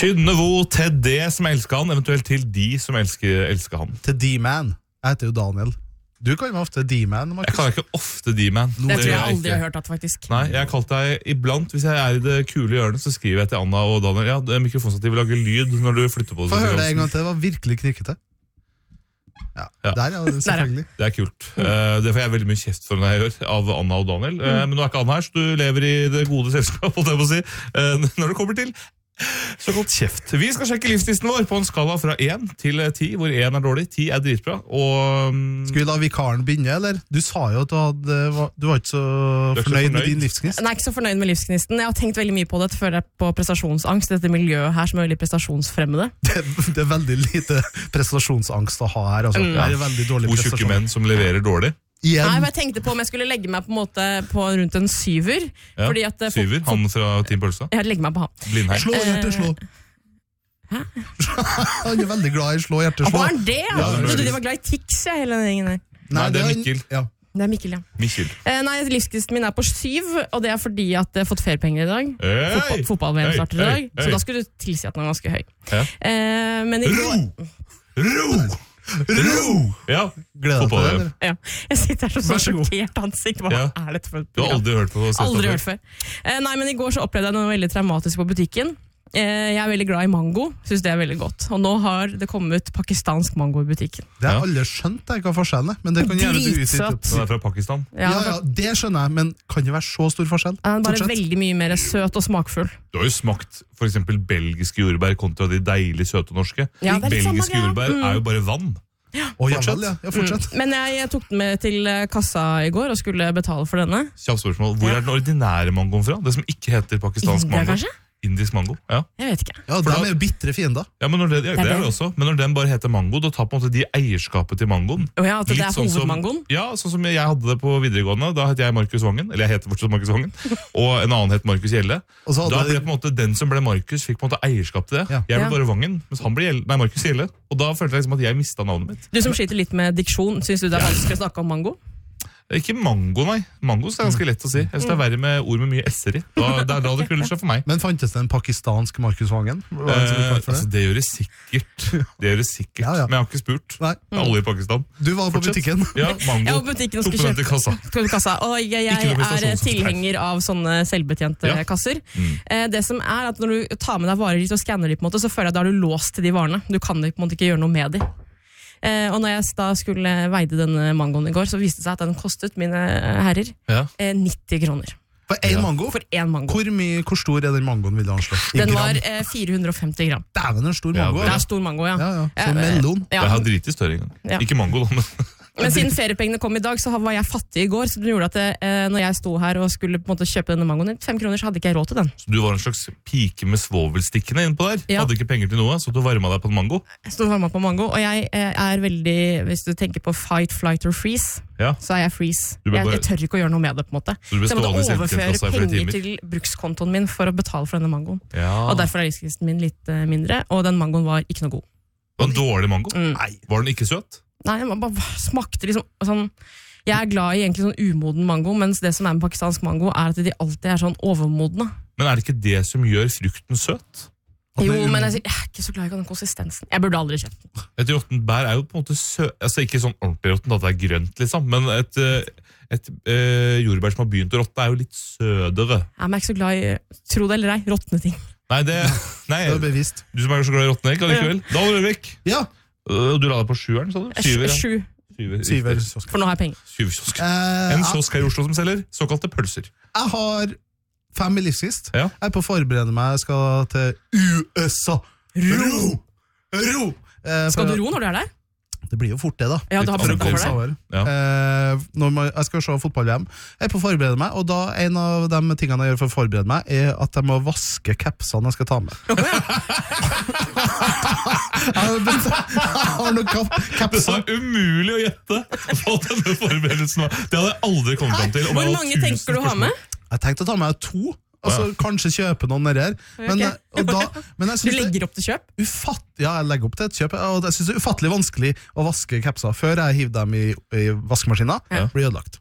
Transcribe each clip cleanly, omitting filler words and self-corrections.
Synnevo til det som elsker han, eventuelt til de som elsker han. Til D-Man. Jeg heter jo Daniel. Du kaller meg ofte D-Man, Markus. Jeg kaller ikke ofte D-Man. Det tror jeg aldri har hørt at faktisk. Nei, jeg har kalt deg iblant. Hvis jeg er i det kule hjørnet, så skriver jeg til Anna og Daniel. Ja, det er mikrofonstativ lager lyd når du flytter på det. Få høre det en gang til, det var virkelig knirkete. Ja, der ja, selvfølgelig. Det er kult. Det får jeg veldig mye kjeft for når jeg gjør av Anna og Daniel. Men nå er ikke Anna her, så du lever i det gode selskap, holdt jeg på å si, når det kommer til såkalt kjeft. Vi skal sjekke livslisten vår på en skala fra 1 til 10, hvor 1 er dårlig, 10 er dritbra. Og skal vi la vikaren begynne, eller? Du sa jo at du var ikke så fornøyd med din livsgnist. Nei, ikke så fornøyd med livsgnisten. Jeg har tenkt veldig mye på det før jeg på prestasjonsangst, dette miljøet her som er veldig prestasjonsfremmede. Det er veldig lite prestasjonsangst å ha her, altså. Det er veldig dårlig prestasjon. tjukke menn som leverer dårlig. Nei, men jeg tenkte på om jeg skulle legge meg på en måte på rundt en 7'er. Ja, fordi at 7'er, han fra Team Pølsa. Jeg legger meg på han. Blindheim. Slå hjerte, slå. Hæ? Han er veldig glad i slå hjerte, slå. Hva er det? Ja, Jeg trodde de var glad i Tix, hele den gjengen der. Nei, det er Mikkel. Ja. Det er Mikkel, ja. Mikkel. Nei, livsgnisten min er på 7, og det er fordi at jeg har fått feriepenger i dag. Hey! Fotball-VM starter i dag, Hey! så da skulle du tilsi at den var ganske høy. Ja. Men i går... Ro! Ja, Gleder deg til det, eller? Ja. Jeg sitter her Vær så så god. sjokkert ansikt. Hva Ja. er dette for et Du har program? aldri hørt på Aldri hørt før. Nei, men i går så opplevde jeg noe veldig traumatisk på butikken. Jeg er veldig glad i mango, synes det er veldig godt. Og nå har det kommet pakistansk mango i butikken. Det har Ja. alle skjønt, hva forskjellen er. Men det kan gjerne du Dritsøt. utdype. Den er fra Pakistan. Ja, det skjønner jeg, men kan det være så stor forskjell? Den er bare Fortsett. veldig mye mer søt og smakfull. Du har jo smakt for eksempel belgiske jordbær kontra de deilige søte norske. Ja, det er litt samme Belgiske greia. jordbær er jo bare vann. Å, ja Fortsett. vel, ja. Fortsett. Men jeg tok den med til kassa i går og skulle betale for denne. Kjapt spørsmål. Hvor er den ordinære mangoen fra? Det som ikke heter pakistansk India, mango. kanskje? Indisk mango, ja. Jeg vet ikke. Ja, de er jo bitre fiender. Ja, men det er det også. Men når den bare heter mango, da tar på en måte de eierskapet til mangoen. Å ja, at det Litt er sånn som- hovedmangoen. Ja, sånn som jeg hadde det på videregående. Da het jeg Markus Vangen, eller jeg heter fortsatt Markus Vangen, og en annen het Markus Gjelle. Og så hadde Da de- ble på en måte den som ble Markus, fikk på en måte eierskap til det. Ja. Jeg ble Ja. bare Vangen, mens han ble Markus Gjelle. Og da følte jeg liksom at jeg mistet navnet mitt. Du som sliter litt med diksjon, synes du det er vanskelig å snakke om mango? Ikke mango, nei. Mango er ganske lett å si. Jeg synes det er verre med ord med mye s-er i. Det er da det krøller seg for meg. Men fantes det en pakistansk Markus Vangen? Var det en som gikk for Altså, det? det gjør det sikkert. Det gjør det sikkert. Ja, ja. Men jeg har ikke spurt. Nei. Alle i Pakistan. Du var på Fortsett. butikken. Ja, mango. Jeg var på butikken og Tok skulle med den til kassa. Skal til kassa. Og jeg Ikke noe er prestasjonshotel. tilhenger av sånne selvbetjente Ja. kasser. Det som er at når du tar med deg varer dit og skanner dem, på en måte, så føler jeg at da er du låst til de varene. Du kan på en måte ikke gjøre noe med dem. Og når jeg da skulle veide denne mangoen i går, så viste det seg at den kostet, mine herrer, Ja. 90 kroner. For én Ja. mango? For én mango. Hvor stor er den mangoen, vil du anslå? I Den gram? var 450 gram. Dæven, en stor Ja, mango. Det Ja, er stor mango, ja. ja. Så melon. Ja. Jeg har driti større en gang. Ja. Ikke mango, da, men Men siden feriepengene kom i dag, så var jeg fattig i går. Så det gjorde at når jeg sto her og skulle på en måte kjøpe denne mangoen, 5 kroner, så hadde ikke jeg råd til den. så du var en slags pike med svovelstikkene innpå der. Ja. Hadde ikke penger til noe, så du varma deg på en mango. Jeg stod varma på mango, og jeg er veldig, hvis du tenker på fight, flight or freeze, Ja. så er jeg freeze. Du ble bare- Jeg tør ikke å gjøre noe med det, på en måte. Så du ble Så jeg måtte stående i overføre selvtjentkassa i flere penger timer. til brukskontoen min for å betale for denne mangoen. Ja. Og derfor er livsgnisten min litt mindre, og den mangoen var ikke noe god. Det var en dårlig mango. Nei. Var den ikke søt? Nei, den bare smakte liksom sånn. Jeg er glad i egentlig sånn umoden mango, mens det som er med pakistansk mango, er at de alltid er sånn overmodne. Men er det ikke det som gjør frukten søt? At Jo, det er men jeg er ikke så glad i den konsistensen. Jeg burde aldri kjøpt den. Et råttent bær er jo på en måte søt. Altså ikke sånn ordentlig råttent, at det er grønt, liksom. Men et jordbær som har begynt å råtne, er jo litt sødere. Jeg er ikke så glad i, tro det eller ei, råtne ting. Nei, Det er bevisst. du som er så glad i råtne egg, allikevel. Da var det vekk. Ja. Du la deg på 7'eren, sa du? 7'er, ja. 7, Syver. for nå har jeg penger. 7-kiosk. En Jeg kiosk her i Oslo som selger såkalte pølser. har 5 i livsgnist. Ja. Jeg er på å forberede meg. Jeg skal til USA. Ro! Skal du ro når du er der? Det blir jo fort det, da. Ja, du har Litt bruk for det. annerledes. Ja. Jeg skal se fotball-VM. Jeg er på å forberede meg, og da en av de tingene jeg gjør for å forberede meg, er at jeg må vaske capsene jeg skal ta med. Jeg har noen Det capser. var umulig å gjette på denne forberedelsen. Det hadde jeg aldri kommet fram til. om Hvor jeg mange hadde tenker du å ha 1000 med? Jeg tenkte å ta med 2, og så kanskje kjøpe noen nedi her. Men, men jeg Du synes det legger opp til kjøp? ja, jeg legger opp til et kjøp, og jeg synes det er ufattelig vanskelig å vaske capser før jeg hiver dem i vaskemaskinen. Ja. Blir ødelagt.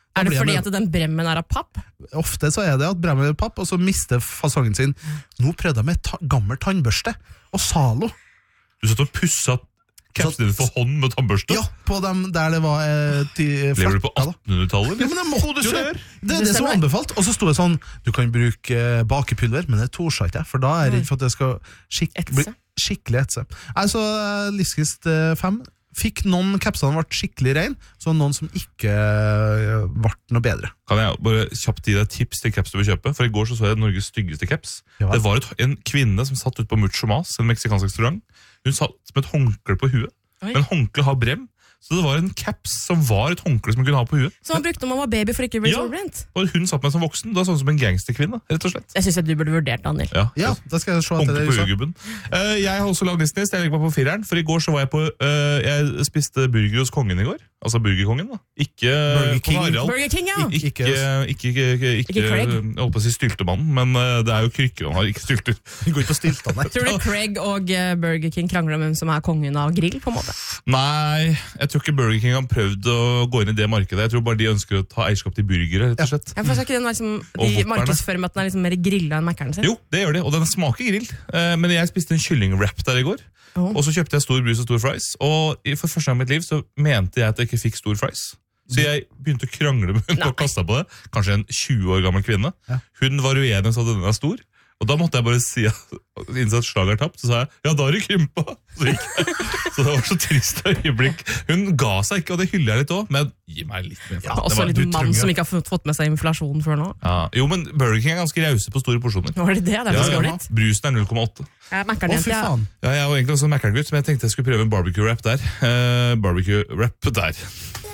Er det blir jeg fordi med. at den bremmen er av papp? Ofte så er det at bremmen er papp, og så mister fasongen sin. Nå prøvde jeg med gammel tannbørste, og Zalo. Du satt og pusset capsen din for hånd med tannbørste? Ja, på dem der det var Lever du på 1800-tallet? Ja, men det måtte jo det. Det er det som er stemmer. anbefalt. Og så sto det sånn, du kan bruke bakepulver, men det torde ikke jeg, for da er jeg redd for at det skal bli Etse. skikkelig etse. Altså, Livskrist 5 fikk noen capsene ble skikkelig rein, så noen som ikke ble noe bedre. Kan jeg bare kjapt gi deg et tips til caps du vil kjøpe? For i går så jeg Norges styggeste caps. Ja, vel. Det var en kvinne som satt ute på Mucho Mas, en meksikansk restaurant. Hun satt med et håndkle på huet. Oi. Men håndkle har brem, så det var en caps som var et håndkle som hun kunne ha på huet. Som man brukte når man var baby for ikke å bli Ja. solbrent. Og hun satt med som voksen. Det var sånn som en gangsterkvinne, rett og slett. Jeg synes at du burde vurdert, Daniel. Ja, da skal jeg se etter Håndkle det på du sa. huegubben. Jeg har også lagd Disney, så jeg legger meg på 4'eren. For i går så var jeg på Jeg spiste burger hos kongen i går. Altså Burgerkongen, da. Ikke Burger King. kong Harald. Burger King, ja! Ikke Ikke Craig? jeg holdt på å si styltemannen, men det er jo krykker han har, ikke stylter. Vi går ikke på stiltene. Tror du Craig og Burger King krangler om hvem som er kongen av grill, på en måte? Nei, jeg tror ikke Burger King har prøvd å gå inn i det markedet. Jeg tror bare de ønsker å ta eierskap til burgere, rett og slett. Jeg forstår ikke den liksom, Og De Whopperne. markedsfører med at den er liksom mer grilla enn Mac-eren sin. Jo, det gjør de, og den smaker grill. Men jeg spiste en kyllingwrap der i går. Oh. Og så kjøpte jeg stor brus og stor fries. Og for første gang i mitt liv så mente jeg at jeg ikke fikk stor fries. Så jeg begynte å krangle med hun og kasta på det. Kanskje en 20 år gammel kvinne. Ja. Hun var uenig og sa at denne er stor. Og da måtte jeg bare si innse at slaget er tapt. Så sa jeg ja, da har du krympa. Så gikk jeg. Så det var så trist øyeblikk. Hun ga seg ikke, og det hyller jeg litt òg. Men gi meg litt mer. Ja, Det Også var- en du liten mann trenger- som ikke har fått med seg inflasjonen før nå. Ja. Jo, men Burger King er ganske rause på store porsjoner. Var det det? Ja, Derfor skal ja. dit? Brusen er 0,8. Mac-eren Å, din, fy ja. faen. Ja, jeg var egentlig også en Mac-gutt, men jeg tenkte jeg skulle prøve en barbecue-wrap der. Barbecue-wrap der.